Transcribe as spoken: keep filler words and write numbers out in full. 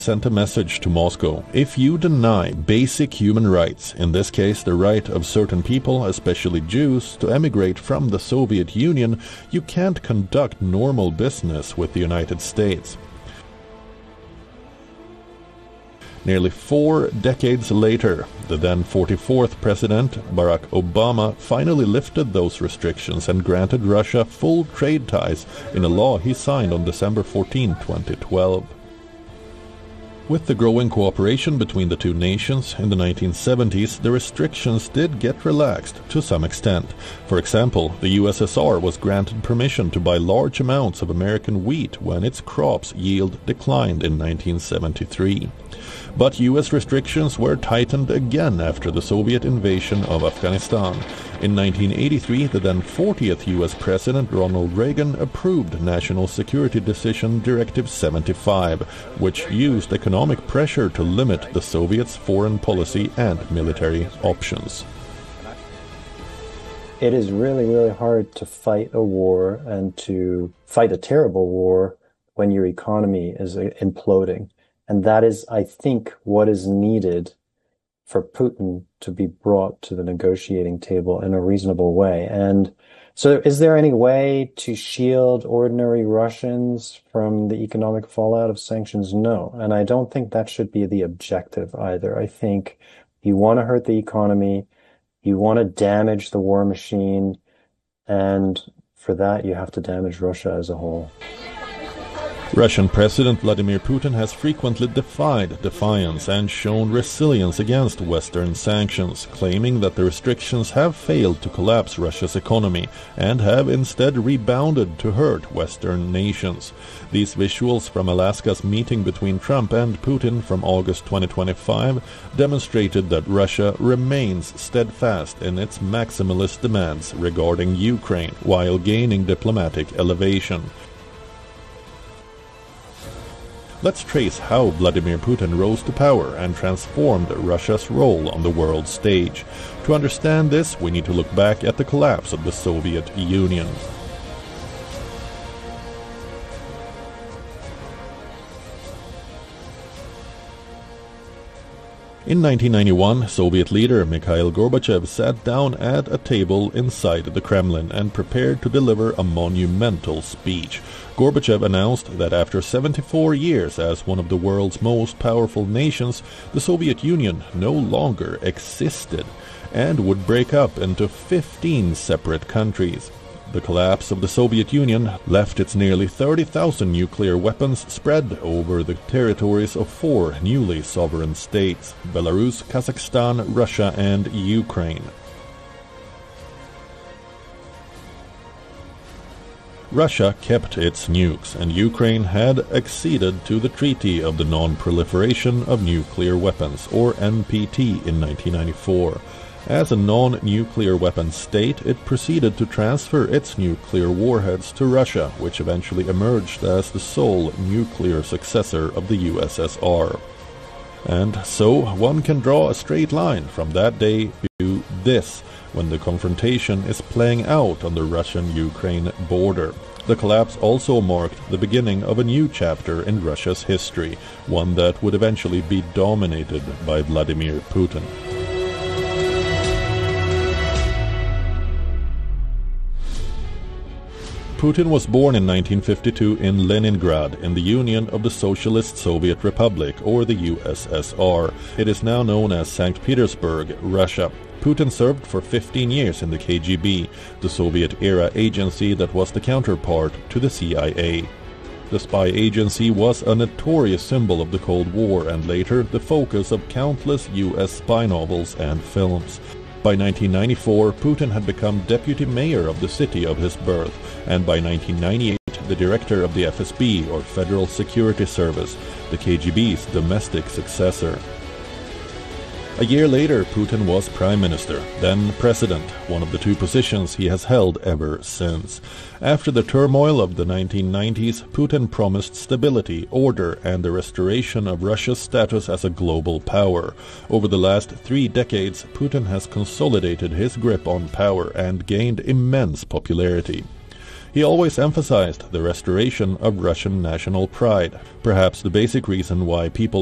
sent a message to Moscow. If you deny basic human rights, in this case the right of certain people, especially Jews, to emigrate from the Soviet Union, you can't conduct normal business with the United States. Nearly four decades later, the then forty-fourth President, Barack Obama, finally lifted those restrictions and granted Russia full trade ties in a law he signed on December fourteenth, twenty twelve. With the growing cooperation between the two nations in the nineteen seventies, the restrictions did get relaxed to some extent. For example, the U S S R was granted permission to buy large amounts of American wheat when its crops yield declined in nineteen seventy-three. But U S restrictions were tightened again after the Soviet invasion of Afghanistan. In nineteen eighty-three, the then fortieth U S President Ronald Reagan approved National Security Decision Directive seventy-five, which used economic pressure to limit the Soviets' foreign policy and military options. It is really, really hard to fight a war and to fight a terrible war when your economy is imploding. And that is, I think, what is needed for Putin to be brought to the negotiating table in a reasonable way. And so is there any way to shield ordinary Russians from the economic fallout of sanctions? No. And I don't think that should be the objective either. I think you want to hurt the economy, you want to damage the war machine, and for that you have to damage Russia as a whole. Russian President Vladimir Putin has frequently defied defiance and shown resilience against Western sanctions, claiming that the restrictions have failed to collapse Russia's economy and have instead rebounded to hurt Western nations. These visuals from Alaska's meeting between Trump and Putin from August twenty twenty-five demonstrated that Russia remains steadfast in its maximalist demands regarding Ukraine while gaining diplomatic elevation. Let's trace how Vladimir Putin rose to power and transformed Russia's role on the world stage. To understand this, we need to look back at the collapse of the Soviet Union. In nineteen ninety-one, Soviet leader Mikhail Gorbachev sat down at a table inside the Kremlin and prepared to deliver a monumental speech. Gorbachev announced that after seventy-four years as one of the world's most powerful nations, the Soviet Union no longer existed and would break up into fifteen separate countries. The collapse of the Soviet Union left its nearly thirty thousand nuclear weapons spread over the territories of four newly sovereign states: Belarus, Kazakhstan, Russia, and Ukraine. Russia kept its nukes, and Ukraine had acceded to the Treaty of the Non-Proliferation of Nuclear Weapons, or N P T, in nineteen ninety-four. As a non-nuclear weapon state, it proceeded to transfer its nuclear warheads to Russia, which eventually emerged as the sole nuclear successor of the U S S R. And so one can draw a straight line from that day to this, when the confrontation is playing out on the Russian-Ukraine border. The collapse also marked the beginning of a new chapter in Russia's history, one that would eventually be dominated by Vladimir Putin. Putin was born in nineteen fifty-two in Leningrad, in the Union of the Socialist Soviet Republic, or the U S S R. It is now known as Saint Petersburg, Russia. Putin served for fifteen years in the K G B, the Soviet-era agency that was the counterpart to the C I A. The spy agency was a notorious symbol of the Cold War and later the focus of countless U S spy novels and films. By nineteen ninety-four, Putin had become deputy mayor of the city of his birth, and by nineteen ninety-eight, the director of the F S B, or Federal Security Service, the K G B's domestic successor. A year later, Putin was prime minister, then president, one of the two positions he has held ever since. After the turmoil of the nineteen nineties, Putin promised stability, order, and the restoration of Russia's status as a global power. Over the last three decades, Putin has consolidated his grip on power and gained immense popularity. He always emphasized the restoration of Russian national pride, perhaps the basic reason why people